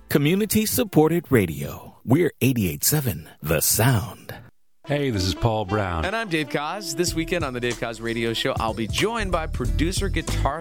Community-supported radio. We're 88.7 The Sound. Hey, this is Paul Brown. And I'm Dave Koz. This weekend on the Dave Koz Radio Show, I'll be joined by producer, guitar